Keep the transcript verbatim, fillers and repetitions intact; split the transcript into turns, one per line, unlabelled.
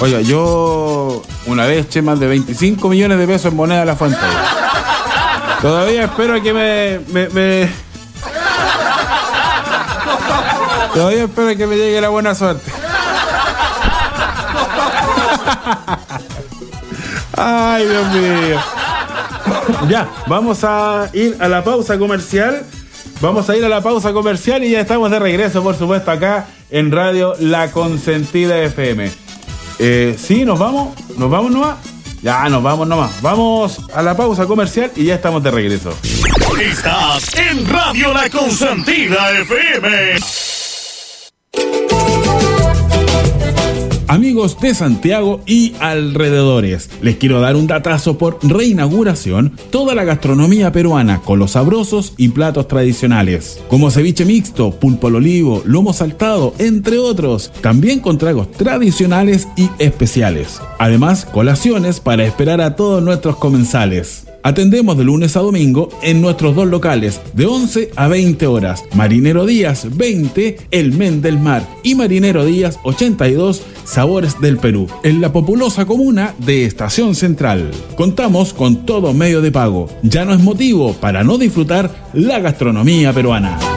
Oiga, yo una vez eché más de veinticinco millones de pesos en moneda a la fuente. Todavía espero que me, me, me... Todavía espero que me llegue la buena suerte. Ay, Dios mío. Ya, vamos a ir a la pausa comercial. Vamos a ir a la pausa comercial y ya estamos de regreso, por supuesto, acá en Radio La Consentida F M. Eh, sí, nos vamos, nos vamos nomás. Ya, nos vamos nomás. Vamos a la pausa comercial y ya estamos de regreso.
Estás en Radio La Consentida F M.
Amigos de Santiago y alrededores, les quiero dar un datazo por reinauguración. Toda la gastronomía peruana con los sabrosos y platos tradicionales, como ceviche mixto, pulpo al olivo, lomo saltado, entre otros. También con tragos tradicionales y especiales. Además, colaciones para esperar a todos nuestros comensales. Atendemos de lunes a domingo en nuestros dos locales de once a veinte horas. Marinero Díaz veinte, El Men del Mar, y Marinero Díaz ochenta y dos, Sabores del Perú, en la populosa comuna de Estación Central. Contamos con todo medio de pago. Ya no es motivo para no disfrutar la gastronomía peruana.